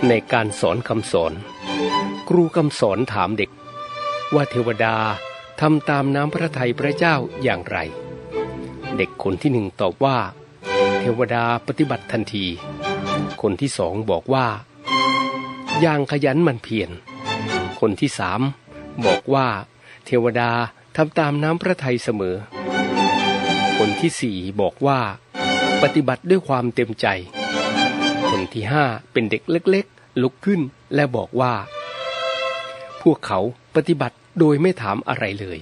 ในการสอนคำสอนครูคำสอนถามเด็กว่าเทวดาทำตามน้ำพระทัยพระเจ้าอย่างไรเด็กคนที่หนึ่งตอบว่าเทวดาปฏิบัติทันทีคนที่สองบอกว่าอย่างขยันหมั่นเพียรคนที่สามบอกว่าเทวดาทำตามน้ำพระทัยเสมอคนที่สี่บอกว่าปฏิบัติด้วยความเต็มใจคนที่ห้าเป็นเด็กเล็กๆลุกขึ้นและบอกว่าพวกเขาปฏิบัติโดยไม่ถามอะไรเลย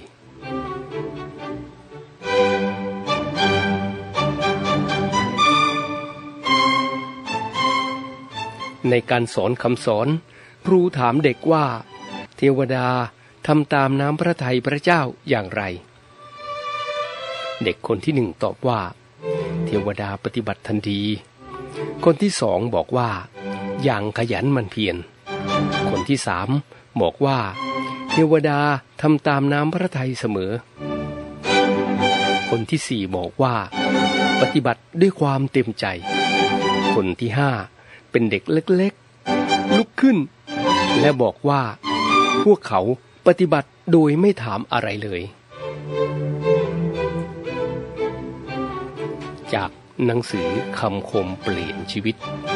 ในการสอนคำสอนครูถามเด็กว่าเทวดาทำตามน้ำพระทัยพระเจ้าอย่างไรเด็กคนที่หนึ่งตอบว่าเทวดาปฏิบัติทันทีคนที่สองบอกว่าอย่างขยันหมั่นเพียรคนที่สามบอกว่าเทวดาทำตามน้ำพระทัยเสมอคนที่สี่บอกว่าปฏิบัติด้วยความเต็มใจคนที่ห้าเป็นเด็กเล็กๆลุกขึ้นและบอกว่าพวกเขาปฏิบัติโดยไม่ถามอะไรเลยจากหนังสือคำคมเปลี่ยนชีวิต